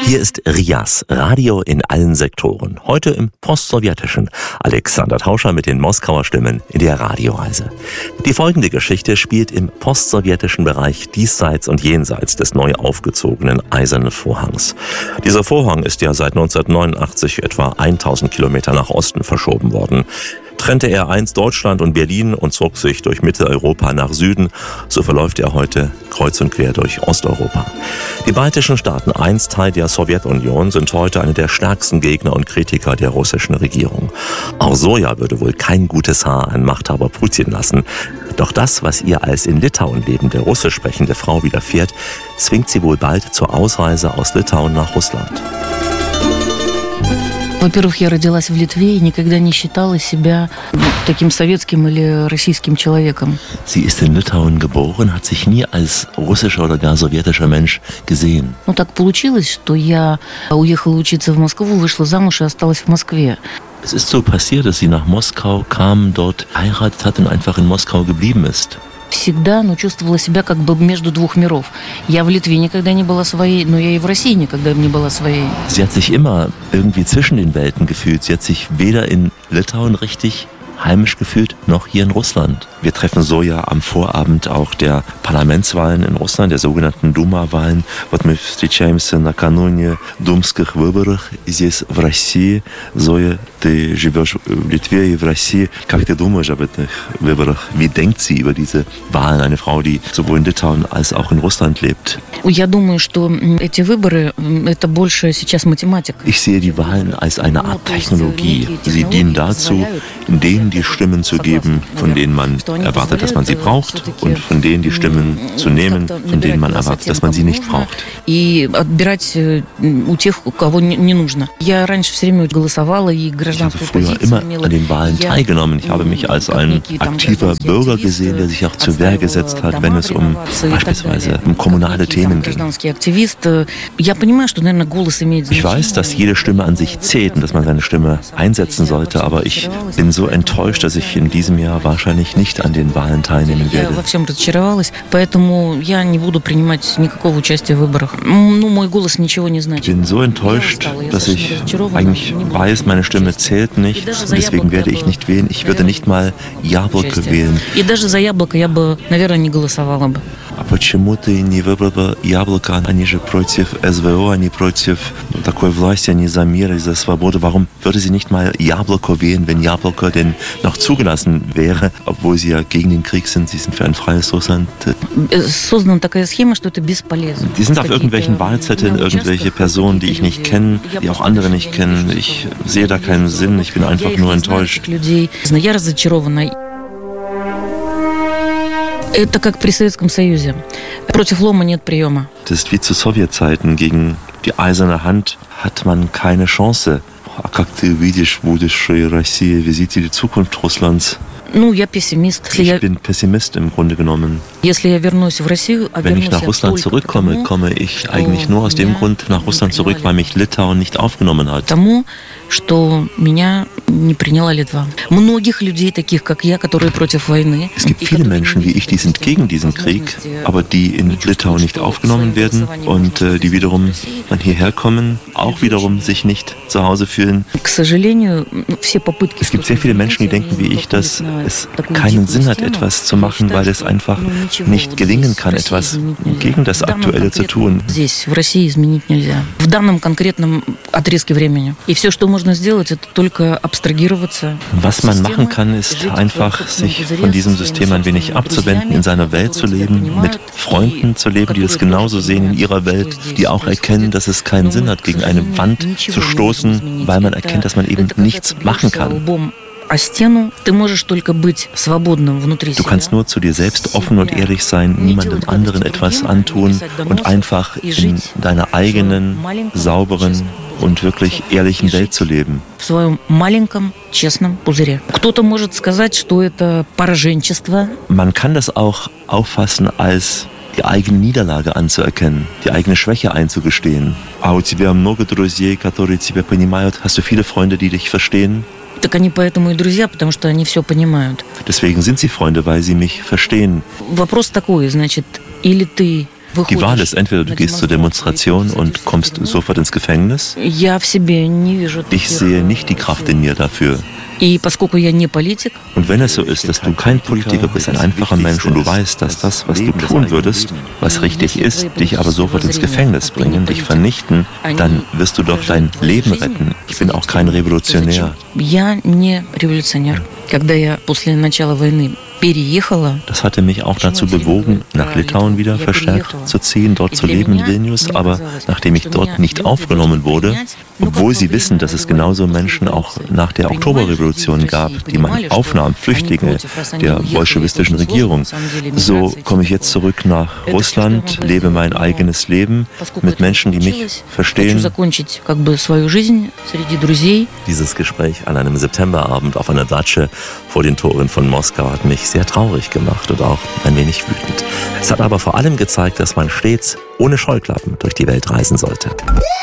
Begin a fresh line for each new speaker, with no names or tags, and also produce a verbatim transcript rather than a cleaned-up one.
Hier ist Rias, Radio in allen Sektoren. Heute im Postsowjetischen. Alexander Tauscher mit den Moskauer Stimmen in der Radioreise. Die folgende Geschichte spielt im postsowjetischen Bereich diesseits und jenseits des neu aufgezogenen Eisernen Vorhangs. Dieser Vorhang ist ja seit neunzehnhundertneunundachtzig etwa tausend Kilometer nach Osten verschoben worden. Trennte er einst Deutschland und Berlin und zog sich durch Mitteleuropa nach Süden, so verläuft er heute kreuz und quer durch Osteuropa. Die baltischen Staaten, einst Teil der Sowjetunion, sind heute eine der stärksten Gegner und Kritiker der russischen Regierung. Auch Zoja würde wohl kein gutes Haar an Machthaber Putin lassen. Doch das, was ihr als in Litauen lebende russisch sprechende Frau widerfährt, zwingt sie wohl bald zur Ausreise aus Litauen nach Russland.
Во-первых, я родилась в Литве и никогда не считала себя таким советским или российским человеком.
Sie ist in Litauen geboren, hat sich nie als russischer oder gar sowjetischer Mensch gesehen.
Ну, так получилось, что я уехала учиться в Москву, вышла замуж и осталась в Москве.
Es ist so passiert, dass sie nach Moskau kam, dort heiratet hat und einfach in Moskau geblieben ist.
Всегда, но чувствовала себя как бы между двух миров. Я в Литве никогда не была своей, но я и в России никогда не была своей.
Sie hat sich immer irgendwie zwischen den Welten gefühlt. Sie hat sich weder in Litauen richtig heimisch gefühlt, noch hier in Russland. Wir treffen Zoja am Vorabend auch der Parlamentswahlen in Russland, der sogenannten Дума-Wahlen. Вот мы встречаемся накануне думских выборов здесь, в России. Zoja, ты живешь в Литве и в России. Как ты думаешь об этих выборах? Wie denkt sie über diese Wahlen? Eine Frau, die sowohl in Litauen als auch in Russland lebt.
Я думаю, что эти выборы – это больше сейчас математика.
Ich sehe die Wahlen als eine Art Technologie. Sie dienen dazu, denen die Stimmen zu geben, von denen man erwartet, dass man sie braucht, und von denen die Stimmen zu nehmen, von denen man erwartet, dass man sie nicht braucht.
И отбирать у тех, у кого не нужно. Я раньше все время голосовала и гражданскую позицию.
Ich habe früher immer an den Wahlen teilgenommen. Ich habe mich als ein aktiver Bürger gesehen, der sich auch zur Wehr gesetzt hat, wenn es um beispielsweise um kommunale Themen ging. Ich weiß, dass jede Stimme an sich zählt und dass man seine Stimme einsetzen sollte, aber ich bin so enttäuscht, dass ich in diesem Jahr wahrscheinlich nicht an den Wahlen teilnehmen werde. Ich bin so enttäuscht, dass ich eigentlich weiß, meine Stimme zählt nicht. Und deswegen werde ich nicht wählen. Ich würde nicht mal Jabloko wählen. А почему ты не выбрала Яблоко? Они же против СВО, они против такой власти, они за мир и за свободу. Warum würde sie nicht mal Яблоко wählen, wenn Яблоко denn noch zugelassen wäre, obwohl sie ja gegen den Krieg sind? Sie sind für ein freies Russland. Die sind auf irgendwelchen Wahlzetteln irgendwelche Personen, die ich nicht kenne, die auch andere nicht kennen. Ich sehe da keinen Sinn, ich bin einfach nur enttäuscht.
Это как при Советском Союзе. Против лома нет приема.
Das ist wie zu Sowjetzeiten. Gegen die eiserne Hand hat man keine Chance. Как ты видишь будущее России? Wie sieht die Zukunft Russlands?
Ну, я пессимист.
Ich bin Pessimist im Grunde genommen.
Если я вернусь в Россию,
Wenn ich nach Russland zurückkomme, komme ich eigentlich nur aus dem Grund nach Russland zurück, weil mich Litauen nicht aufgenommen hat.
Тому, что меня не приняла Литва. Многих людей, таких как я, которые против войны.
Es gibt viele Menschen wie ich, die sind gegen diesen Krieg, aber die in Litauen nicht aufgenommen werden und äh, die wiederum dann hierher kommen, auch wiederum sich nicht zu Hause fühlen. Es gibt sehr viele Menschen, die denken wie ich, dass es keinen Sinn hat, etwas zu machen, weil es einfach nicht gelingen kann, etwas gegen das Aktuelle zu tun.
Здесь, в России, изменить нельзя. В данном конкретном отрезке времени. И все, что можно сделать, это только абстрагироваться.
Was man machen kann, ist einfach, sich von diesem System ein wenig abzuwenden, in seiner Welt zu leben, mit Freunden zu leben, die das genauso sehen in ihrer Welt, die auch erkennen, dass es keinen Sinn hat, gegen eine Wand zu stoßen, weil man erkennt, dass man eben nichts machen kann. Du kannst nur zu dir selbst offen und ehrlich sein, niemandem anderen etwas antun und einfach in deiner eigenen, sauberen und wirklich ehrlichen Welt zu leben. Man kann das auch auffassen als die eigene Niederlage anzuerkennen, die eigene Schwäche einzugestehen. Hast du viele Freunde, die dich verstehen?
Так они поэтому и друзья, потому что они все понимают.
Deswegen sind sie Freunde, weil sie mich verstehen.
Вопрос такой, значит, или ты
Die Wahl ist entweder du gehst zur Demonstration und kommst sofort ins Gefängnis. Ich sehe nicht die Kraft in mir dafür. Und wenn es so ist, dass du kein Politiker bist, ein einfacher Mensch und du weißt, dass das, was du tun würdest, was richtig ist, dich aber sofort ins Gefängnis bringen, dich vernichten, dann wirst du doch dein Leben retten. Ich bin auch kein Revolutionär. Das hatte mich auch dazu bewogen, nach Litauen wieder verstärkt zu ziehen, dort zu leben in Vilnius, aber nachdem ich dort nicht aufgenommen wurde, obwohl sie wissen, dass es genauso Menschen auch nach der Oktoberrevolution gab, die man aufnahm, Flüchtlinge der bolschewistischen Regierung. So komme ich jetzt zurück nach Russland, lebe mein eigenes Leben mit Menschen, die mich verstehen. Dieses Gespräch an einem Septemberabend auf einer Datsche vor den Toren von Moskau hat mich sehr traurig gemacht und auch ein wenig wütend. Es hat aber vor allem gezeigt, dass man stets ohne Scheuklappen durch die Welt reisen sollte.